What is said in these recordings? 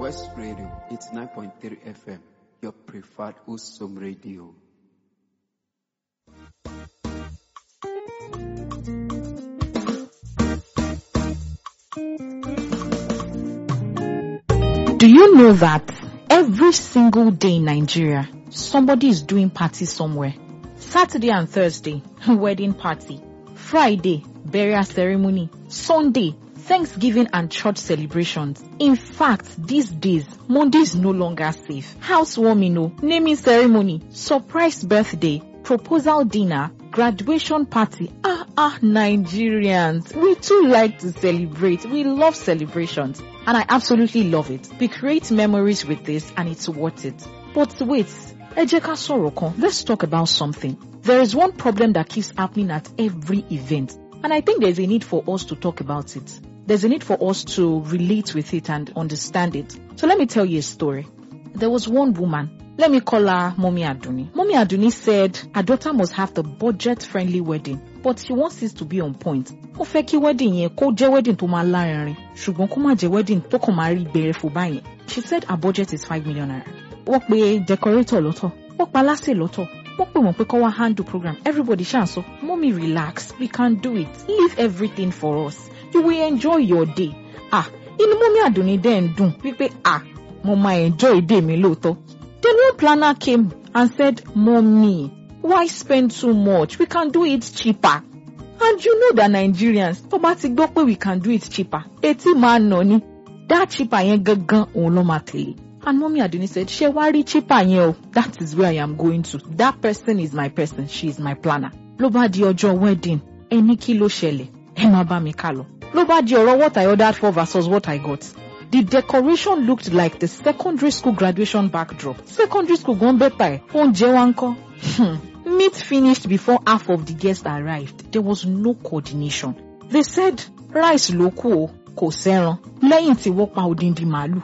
West Radio, it's 9.3 FM, your preferred Usum radio. Do you know that every single day in Nigeria, somebody is doing party somewhere? Saturday and Thursday, wedding party. Friday, burial ceremony. Sunday, Thanksgiving and church celebrations. In fact, these days, Monday is no longer safe. Housewarming, naming ceremony, surprise birthday, proposal dinner, graduation party. Nigerians, we too like to celebrate. We love celebrations. And I absolutely love it. We create memories with this and it's worth it. But wait, Ejeka Soroko, let's talk about something. There is one problem that keeps happening at every event. And I think there's a need for us to talk about it. There's a need for us to relate with it and understand it. So let me tell you a story. There was one woman. Let me call her Mommy Aduni. Mommy Aduni said her daughter must have the budget-friendly wedding, but she wants it to be on point. Ó fẹ́ kí wedding yẹn kó jẹ́ wedding tó máa lárinrin, ṣùgbọ́n kó má jẹ́ wedding tó kàn máa rí bẹ̀rẹ̀ fún báyẹn. She said her budget is 5 million naira. Wọ́n pe decorator lọ́tọ̀, wọ́n pa aláṣẹ lọ́tọ̀, wọ́n pè wọ́n pé kó wá handle program. Everybody ṣáà sọ, Mommy relax, we can do it. Leave everything for us. You will enjoy your day. Inú Mommy Aduni dẹ̀ ń dùn wípé mo máa enjoy day mi lóòótọ́. Then one planner came and said, Mommy, why spend too much? We can do it cheaper. And you know that Nigerians, tó bá ti gbọ́ pé we can do it cheaper, etí máa nà ní. That cheaper yẹn gangan òun ló máa tẹ̀lé. And Mommy Aduni said, ṣé wá rí cheaper yẹn o? That is where I am going to. That person is my person. She is my planner. Ló bá di ọjọ́ wedding, ẹni kí ló ṣẹlẹ̀? Ẹ máa bá mi ká lọ. Ló bá di ọ̀rọ̀ what I ordered for versus what I got. The decoration looked like the secondary school graduation backdrop. Secondary school gone better. Oúnjẹ wa ńkọ́? Meat finished before half of the guests arrived. There was no coordination. They said, rice ló kù o, kò sẹ́ran. Lẹ́yìn tí wọ́n pa odindi màálù.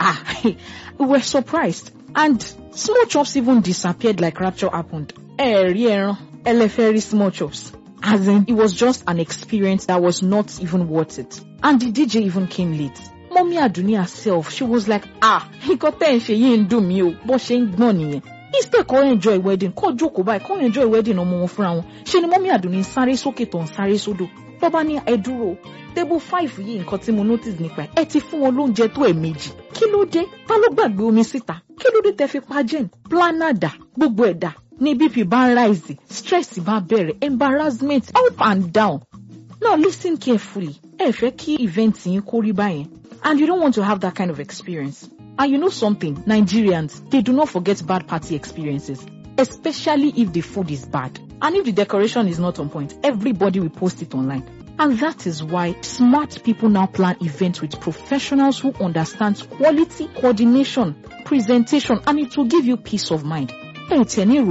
We were surprised. And small chops even disappeared like rapture happened. Rí ẹran, ẹlẹ́fẹ́ small chops. As in, it was just an experience that was not even worth it. And the DJ even came late. Mommy Aduni herself, she was like, nǹkan tẹ́ ń ṣe yìí ń dùn mí o, bó ṣe ń gbọ́n nìyẹn. Instead kó enjoy wedding, kó jókòó báyìí, kó enjoy wedding ọmọ wọn fúnra wọn. Ṣé ni Mommy Aduni sáré sókè tó ń sáré sódò. Tó bá ní ẹ dúró, table 5 yìí nǹkan tí mo notice nípa ẹ ti fún wọn lóúnjẹ tó ẹ̀ẹ̀mejì. Kí ló dé? Ta ló gbàgbé omi síta? Kí ló dé tẹ́ fi pa jẹ́n? Planner dà, gbogbo ẹ̀ dà. Ní BP bá ń rise, stress bá bẹ̀rẹ̀, embarrassment up and down. Now listen carefully. Ẹ fẹ́ kí event yín kó rí báyẹn. And you don't want to have that kind of experience. And you know something, Nigerians, they do not forget bad party experiences, especially if the food is bad. And if the decoration is not on point, everybody will post it online. And that is why smart people now plan events with professionals who understand quality, coordination, presentation, and it will give you peace of mind. And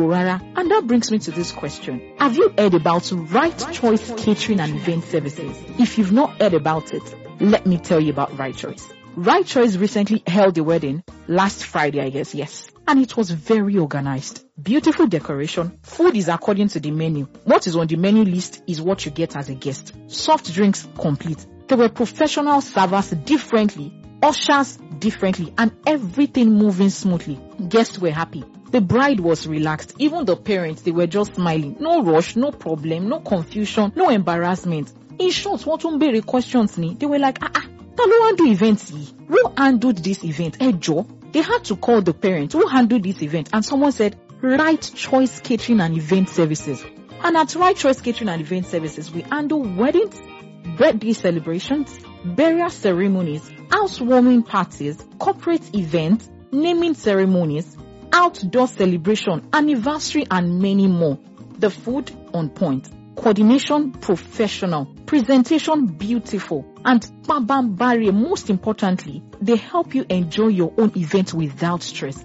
that brings me to this question. Have you heard about Right Choice Catering and Event Services? If you've not heard about it, let me tell you about Right Choice. Right Choice recently held a wedding last Friday, I guess, yes. And it was very organized. Beautiful decoration. Food is according to the menu. What is on the menu list is what you get as a guest. Soft drinks complete. There were professional servers differently, ushers differently, and everything moving smoothly. Guests were happy. The bride was relaxed. Even the parents, they were just smiling. No rush, no problem, no confusion, no embarrassment. In short, what tún béèrè questions ni? They were like, ta ló handle events yìí? Who handled this event? Joe. They had to call the parents who handled this event, and someone said, Right Choice Catering and Event Services. And at Right Choice Catering and Event Services, we handle weddings, birthday celebrations, burial ceremonies, housewarming parties, corporate events, naming ceremonies, outdoor celebration, anniversary, and many more. The food on point. Coordination professional, presentation beautiful, and babambari, most importantly, they help you enjoy your own event without stress.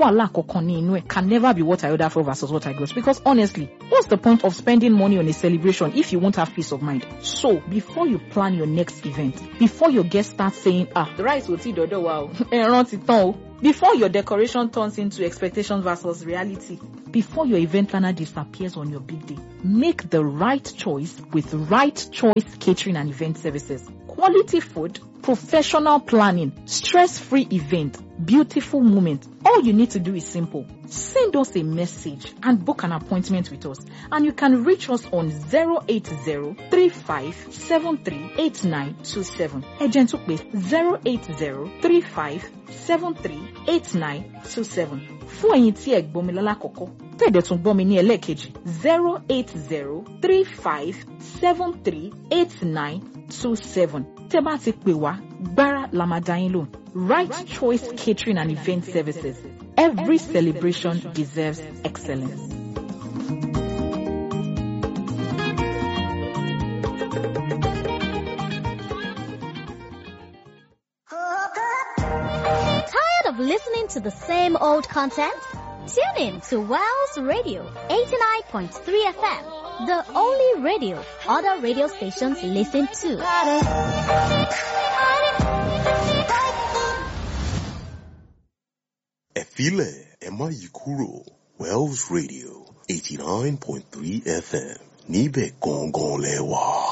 Can never be what I order for versus what I got, because honestly, what's the point of spending money on a celebration if you won't have peace of mind? So before you plan your next event, before your guests start saying, the rice will see dodo wow, before your decoration turns into expectation versus reality, before your event planner disappears on your big day, make the right choice with Right Choice Catering and Event Services. Quality food, professional planning, stress-free event, beautiful moment. All you need to do is simple. Send us a message and book an appointment with us. And you can reach us on 080-3573-8927. Agent took place 080-3573-8927. Fún ẹ̀yin tí ẹ gbọ́ mi lálákọ̀ọ́kọ́, tẹ́ẹ̀dẹ̀ tún gbọ́ mi ní ẹlẹ́ẹ̀kejì 080-3573-8927. Tẹ́ bá ti pè wá, gbára la máa dá yín lóhùn. Right Choice Catering and Event Services. Every celebration deserves excellence. Tired of listening to the same old content? Tune in to Wells Radio 89.3 FM, the only radio other radio stations listen to. Efile Emma Yikuro, Wells Radio 89.3 FM, Nibe Gongon Lewa.